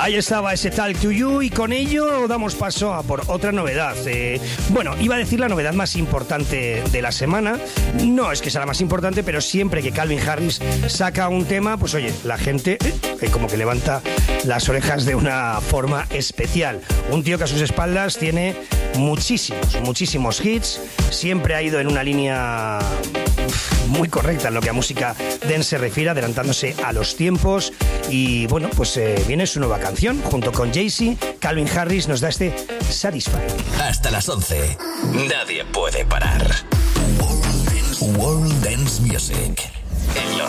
Ahí estaba ese Talk to You y con ello damos paso a por otra novedad. Bueno, iba a decir la novedad más importante de la semana. No es que sea la más importante, pero siempre que Calvin Harris saca un tema, pues oye, la gente como que levanta las orejas de una forma especial. Un tío que a sus espaldas tiene muchísimos hits, siempre ha ido en una línea muy correcta en lo que a música dance se refiere, adelantándose a los tiempos. Y bueno, pues viene su nueva canción junto con Jay-Z. Calvin Harris nos da este Satisfied. Hasta las 11 nadie puede parar. World Dance Music.